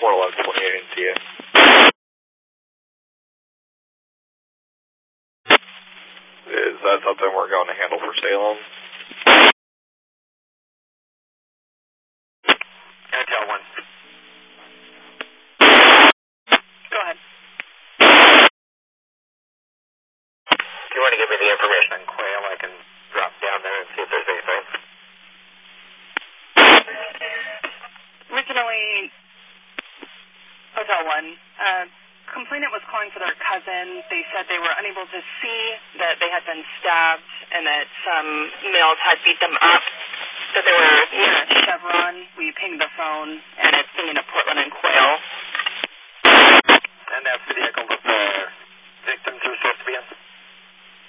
41128 NCA. Is that something we're going to handle for Salem? Intel 1. Go ahead. If you want to give me the information on Quail, I can drop down there and see if there's anything. Originally, Hotel 1, complainant was calling for their cousin. They said they were unable to see that they had been stabbed and that some males had beat them up, that they were near a Chevron. We pinged the phone, and it's being at Portland and Quail.